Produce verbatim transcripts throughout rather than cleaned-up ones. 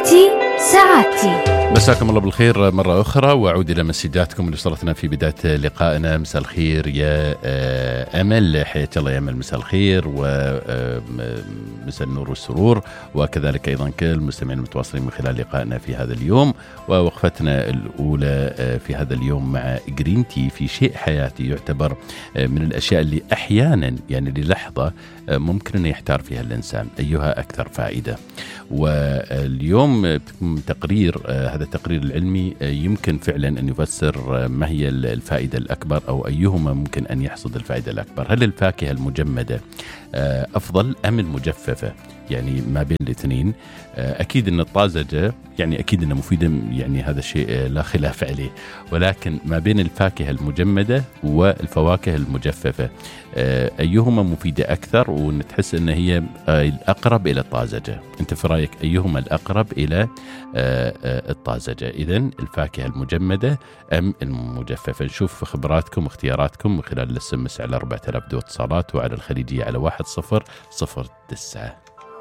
حياتي سعادتي. مساكم الله بالخير مرة أخرى، وأعود إلى مسجاتكم اللي وصلتنا في بداية لقائنا. مساء الخير يا أمل، حياك الله يا أمل، مساء الخير ومساء النور والسرور، وكذلك أيضا كل المستمعين المتواصلين من خلال لقائنا في هذا اليوم. ووقفتنا الأولى في هذا اليوم مع جرين تي في شيء حياتي يعتبر من الأشياء اللي أحيانا يعني للحظة ممكن أن يحتار فيها الإنسان أيها أكثر فائدة. واليوم تقرير، هذا التقرير العلمي يمكن فعلا أن يفسر ما هي الفائدة الأكبر أو أيهما ممكن أن يحصد الفائدة الأكبر. هل الفاكهة المجمدة أفضل أم المجففة؟ يعني ما بين الاثنين. أكيد أن الطازجة يعني أكيد أنها مفيدة، يعني هذا الشيء لا خلاف عليه، ولكن ما بين الفاكهة المجمدة والفواكه المجففة أيهما مفيدة أكثر ونتحس أن هي الأقرب إلى الطازجة؟ أنت في رأيك أيهما الأقرب إلى الطازجة؟ إذن الفاكهة المجمدة أم المجففة؟ نشوف خبراتكم واختياراتكم من خلال الاس ام اس على أربعة آلاف دو اتصالات، وعلى الخليجية على واحد صفر صفر تسعة.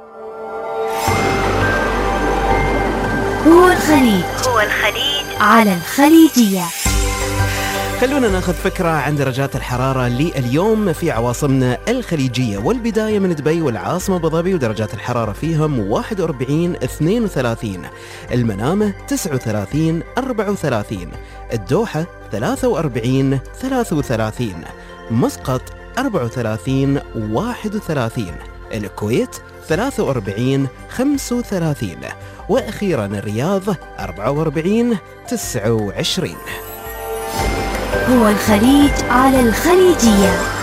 هو الخليج هو الخليج على الخليجية. خلونا ناخذ فكرة عن درجات الحرارة لليوم في عواصمنا الخليجية، والبداية من دبي والعاصمة أبو ظبي ودرجات الحرارة فيهم واحد وأربعين اثنين وثلاثين، المنامة تسعة وثلاثين أربعة وثلاثين، الدوحة ثلاثة وأربعين ثلاثة وثلاثين، مسقط أربعة وثلاثين واحد وثلاثين، الكويت ثلاثة وأربعين خمسة وثلاثين، وأخيرا الرياض أربعة وأربعين تسعة وعشرين. هو الخليج على الخليجية.